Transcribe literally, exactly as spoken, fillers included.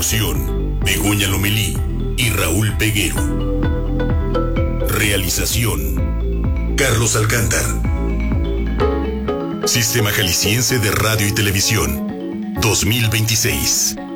Producción, Begoña Lomelí y Raúl Peguero. Realización, Carlos Alcántar. Sistema Jalisciense de Radio y Televisión, dos mil veintiséis.